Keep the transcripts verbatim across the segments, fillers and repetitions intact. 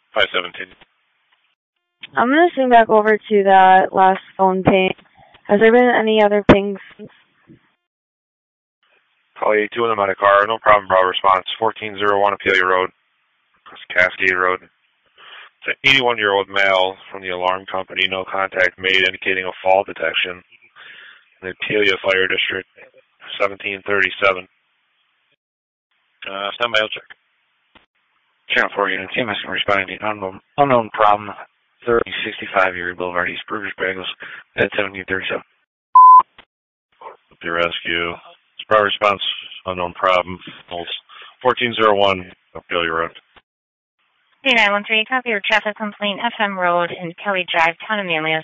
five seventeen. I'm going to swing back over to that last phone ping. Has there been any other pings? Call eight two in the medic car. No problem, Bravo response. fourteen oh one Apelia Road. Cascade Road. It's an eighty-one-year-old male from the alarm company. No contact made, indicating a fall detection. In the Apelia Fire District, seventeen thirty-seven. Uh, stand by, I'll check. Channel four unit, T M S responding to unknown, unknown problem, thirty sixty-five Erie Boulevard, East Brugger's Bagels, at seventeen thirty-seven. The rescue. It's Bravo response, unknown problem. fourteen oh one Apelia Road. three nine one three, copy your traffic complaint, F M Road and Kelly Drive, Town of Manlius.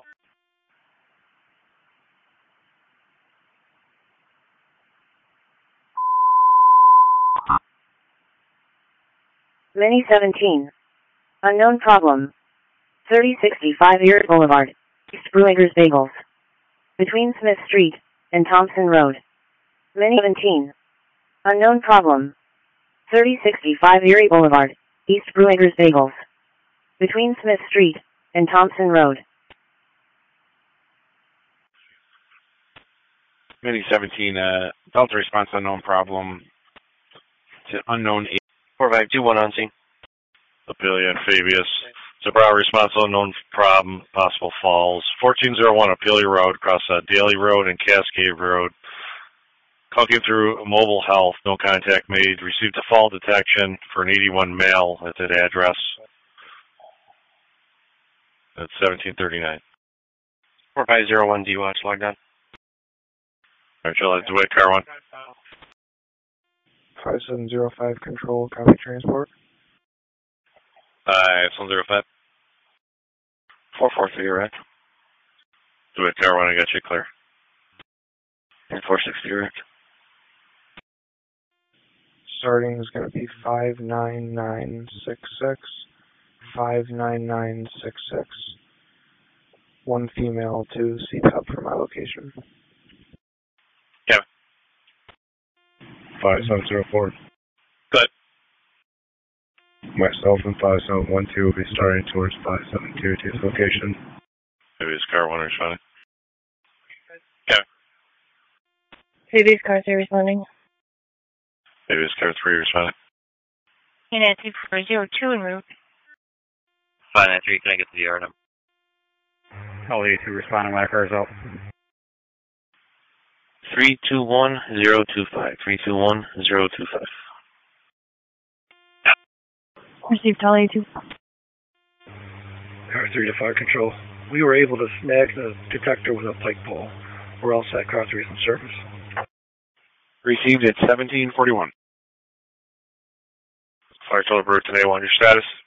Mini seventeen. Unknown problem. thirty sixty-five Erie Boulevard, East Brewingers Bagels. Between Smith Street and Thompson Road. Mini seventeen. Unknown problem. thirty sixty-five Erie Boulevard, East Brewingers Bagels. Between Smith Street and Thompson Road. Mini seventeen, uh, Delta response, unknown problem. To unknown eight. four five two one on scene. Apelia and Fabius. It's a Bravo response, unknown problem, possible falls. fourteen oh one Apelia Road, across uh, Daly Road and Cascade Road. Call came through Mobile Health, no contact made. Received a fall detection for an eighty-one male at that address. That's seventeen thirty-nine. four five oh one D watch logged on. All right, Jill, Dwight, car one. five seven zero five control, copy transport. five seven zero five. four four three, right? Dwight, car one, I got you clear. And four six three, right? Starting is going to be five nine nine six six, five nine nine six six. One female, two C PAP for my location. Yeah. five seven zero four. Good. Myself and five seven one two will be starting towards five seven two two's location. Maybe it's car one responding. Yeah. Baby's car three responding. Maybe it's car three responding. Unit two four zero two en route. five nine three, can I get to the yard number? L A two responding when I car is out. three two one zero two five. three two one zero two five. Received L A two. Car three to fire control. We were able to snag the detector with a pike pole. We're all set. Car three is in service. Received at seventeen forty-one. Fire total Brew today, one, your status?